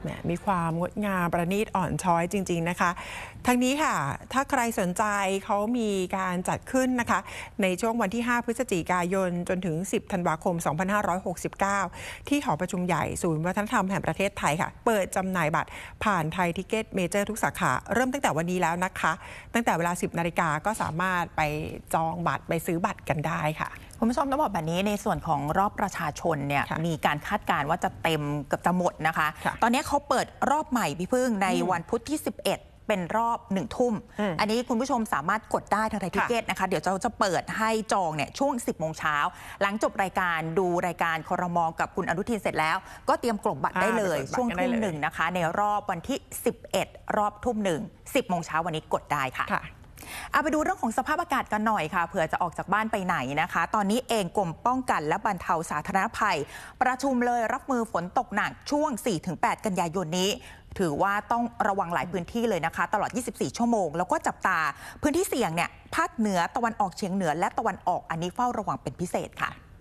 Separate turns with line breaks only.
มีความงดงามประณีตอ่อนช้อยจริงๆนะคะทั้งนี้ค่ะถ้าใครสนใจเขามีการจัดขึ้นนะคะในช่วงวันที่ 5 พฤศจิกายนจนถึง 10 ธันวาคม 2569 ที่หอประชุมใหญ่ศูนย์วัฒนธรรมแห่งประเทศไทยค่ะเปิดจำหน่ายบัตรผ่านไทยทิเก็ตเมเจอร์ทุกสาขาเริ่มตั้งแต่วันนี้แล้วนะคะตั้งแต่เวลา 10 นาฬิกาก็สามารถไปจองบัตรไปซื้อบัตรกันได้ค่ะ
คุณผู้ชมต้องบอกแบบนี้ในส่วนของรอบประชาชนเนี่ยมีการคาดการณ์ว่าจะเต็มเกือบจะหมดนะคะตอนนี้เขาเปิดรอบใหม่พี่พึ่งในวันพุธที่ 11เป็นรอบ1 ทุ่มอันนี้คุณผู้ชมสามารถกดได้ทางไทยทิเก็ตนะคะเดี๋ยวจะเปิดให้จองเนี่ยช่วง 10 โมงเช้าหลังจบรายการดูรายการครม.กับคุณอนุทินเสร็จแล้วก็เตรียมกดบัตรได้เลยช่วงทุ่มหนึ่งนะคะในรอบวันที่11รอบทุ่มหนึ่ง10 โมงเช้าวันนี้กดได้ค่ะเอาไปดูเรื่องของสภาพอากาศกันหน่อยค่ะเผื่อจะออกจากบ้านไปไหนนะคะตอนนี้เองกรมป้องกันและบรรเทาสาธารณภัยประชุมเลยรับมือฝนตกหนักช่วง 4-8 กันยายนนี้ถือว่าต้องระวังหลายพื้นที่เลยนะคะตลอด 24 ชั่วโมงแล้วก็จับตาพื้นที่เสี่ยงเนี่ยภาคเหนือตะวันออกเฉียงเหนือและตะวันออกอันนี้เฝ้าระวังเป็นพิเศษค่ะ